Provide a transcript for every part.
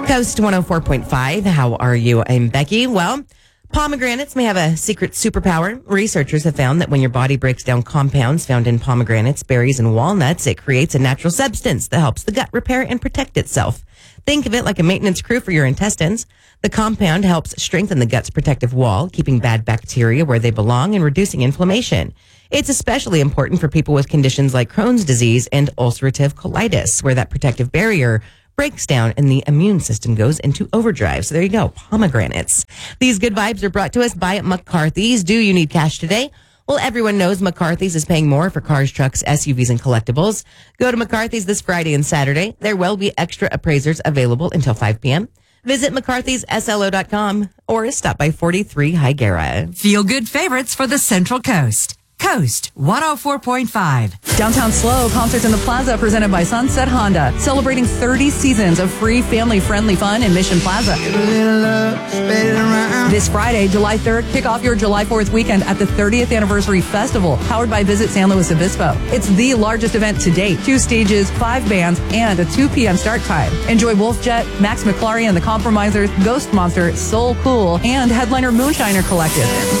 Coast 104.5. How are you? I'm Becky. Well, pomegranates may have a secret superpower. Researchers have found that when your body breaks down compounds found in pomegranates, berries, and walnuts, it creates a natural substance that helps the gut repair and protect itself. Think of it like a maintenance crew for your intestines. The compound helps strengthen the gut's protective wall, keeping bad bacteria where they belong and reducing inflammation. It's especially important for people with conditions like Crohn's disease and ulcerative colitis, where that protective barrier breaks down and the immune system goes into overdrive. So there you go, pomegranates. These good vibes are brought to us by McCarthy's. Do you need cash today? Well, everyone knows McCarthy's is paying more for cars, trucks, SUVs, and collectibles. Go to McCarthy's this Friday and Saturday. There will be extra appraisers available until 5 p.m. Visit McCarthy'sSLO.com or stop by 43 Higuera. Feel good favorites for the Central Coast. Coast 104.5. Downtown Slow concerts in the Plaza presented by Sunset Honda, celebrating 30 seasons of free family-friendly fun in Mission Plaza. This Friday, July 3rd, kick off your July 4th weekend at the 30th Anniversary Festival, powered by Visit San Luis Obispo. It's the largest event to date. 2 stages, 5 bands, and a 2 p.m. start time. Enjoy Wolf Jet, Max McClary and the Compromisers, Ghost Monster, Soul Cool, and headliner Moonshiner Collective.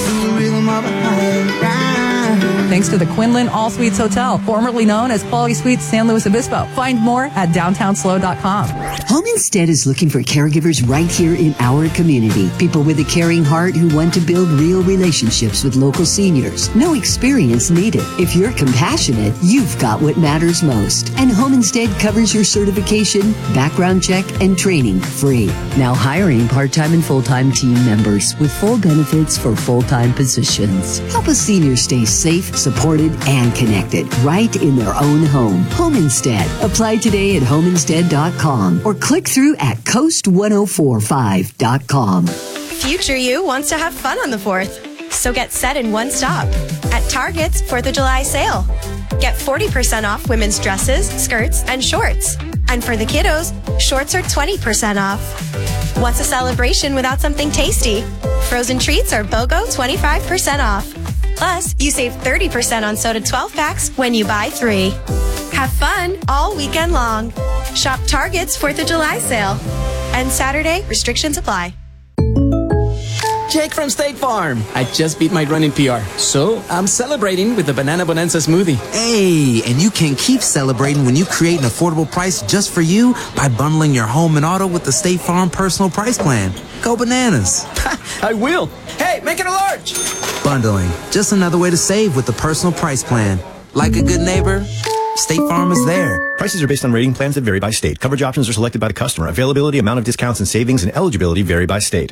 Thanks to the Quinlan All Suites Hotel, formerly known as Quality Suites San Luis Obispo. Find more at downtownslow.com. Home Instead is looking for caregivers right here in our community. People with a caring heart who want to build real relationships with local seniors. No experience needed. If you're compassionate, you've got what matters most. And Home Instead covers your certification, background check, and training free. Now hiring part-time and full-time team members with full benefits for full-time positions. Help a senior stay safe, supported, and connected right in their own home. Home Instead. Apply today at homeinstead.com or click through at coast1045.com. Future you wants to have fun on the 4th, so get set in one stop at Target's 4th of July sale. Get 40% off women's dresses, skirts, and shorts. And for the kiddos, shorts are 20% off. What's a celebration without something tasty? Frozen treats are BOGO 25% off. Plus, you save 30% on soda 12-packs when you buy 3. Have fun all weekend long. Shop Target's 4th of July sale. And Saturday, restrictions apply. Jake from State Farm. I just beat my running PR, so I'm celebrating with the Banana Bonanza smoothie. Hey, and you can keep celebrating when you create an affordable price just for you by bundling your home and auto with the State Farm Personal Price Plan. Go bananas. I will. Hey, make it a large. Bundling, just another way to save with the Personal Price Plan. Like a good neighbor, State Farm is there. Prices are based on rating plans that vary by state. Coverage options are selected by the customer. Availability, amount of discounts and savings, and eligibility vary by state.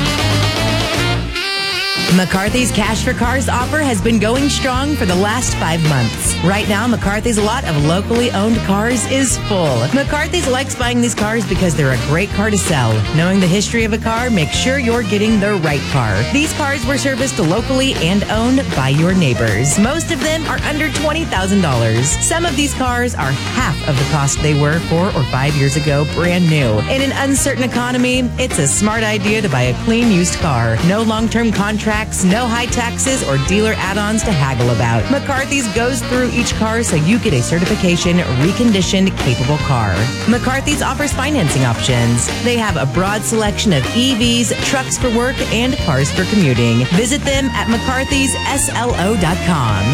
McCarthy's Cash for Cars offer has been going strong for the last 5 months. Right now, McCarthy's lot of locally owned cars is full. McCarthy's likes buying these cars because they're a great car to sell. Knowing the history of a car, make sure you're getting the right car. These cars were serviced locally and owned by your neighbors. Most of them are under $20,000. Some of these cars are half of the cost they were 4 or 5 years ago, brand new. In an uncertain economy, it's a smart idea to buy a clean used car. No long-term contracts, no high taxes or dealer add-ons to haggle about. McCarthy's goes through each car so you get a certification, reconditioned, capable car. McCarthy's offers financing options. They have a broad selection of EVs, trucks for work, and cars for commuting. Visit them at McCarthy'sSLO.com.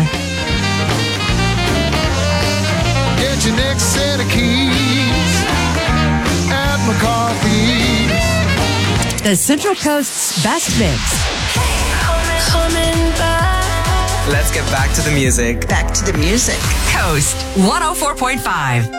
Get your next set of keys at McCarthy's. The Central Coast's best mix. Let's get back to the music. Back to the music. Coast 104.5.